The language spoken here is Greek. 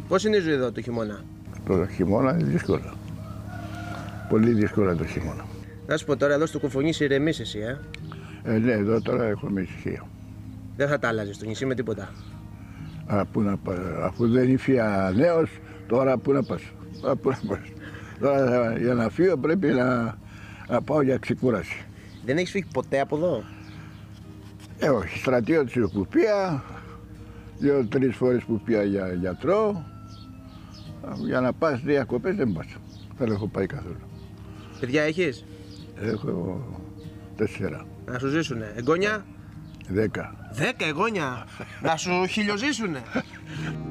Πώς είναι η ζωή εδώ το χειμώνα? Το χειμώνα είναι δύσκολο. Πολύ δύσκολο το χειμώνα. Να σου πω τώρα, εδώ στο Κουφονήσι ηρεμείς εσύ, Ναι, εδώ τώρα έχουμε ησυχία. Δεν θα τα άλλαζες στο νησί με τίποτα. Αφού δεν ήφια νέος, τώρα πού να πας. Τώρα για να φύγω πρέπει να πάω για ξεκούραση. Δεν έχεις φύγει ποτέ από εδώ? Όχι, στρατιώτης που πήγα, 2-3 φορές που πήγα για γιατρό. Για να πας διακοπές δεν πας. Δεν έχω πάει καθόλου. Παιδιά έχεις? Έχω 4. Να σου ζήσουνε. Εγγόνια? 10. 10 εγγόνια. Να σου χιλιοζήσουνε.